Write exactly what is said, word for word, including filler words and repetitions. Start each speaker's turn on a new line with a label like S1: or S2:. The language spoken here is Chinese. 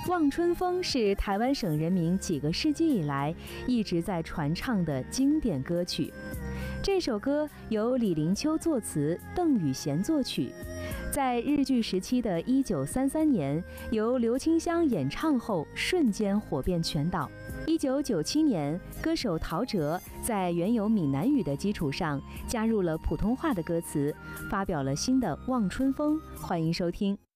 S1: 望春风是台湾省人民几个世纪以来一直在传唱的经典歌曲。这首歌由李林秋作词，邓雨贤作曲，在日据时期的一九三三年由刘清香演唱后，瞬间火遍全岛。一九九七年，歌手陶喆在原有闽南语的基础上加入了普通话的歌词，发表了新的《望春风》。欢迎收听。